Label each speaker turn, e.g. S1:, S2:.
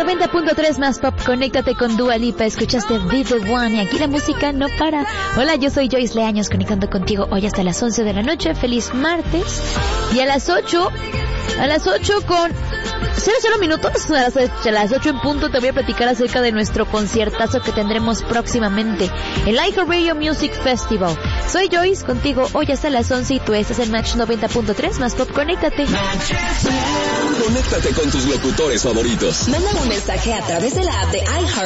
S1: 90.3 más pop, conéctate con Dua Lipa, escuchaste Be The One y aquí la música no para. Hola, yo soy Joyce Leaños, conectando contigo hoy hasta las 11 de la noche, feliz martes. Y a las 8 con 00 minutos, a las 8 en punto te voy a platicar acerca de nuestro conciertazo que tendremos próximamente, el iHeartRadio Music Festival. Soy Joyce, contigo hoy hasta las 11 y tú estás en Match 90.3 más pop, conéctate.
S2: Conéctate con tus locutores favoritos.
S3: Manda un mensaje a través de la app de iHeart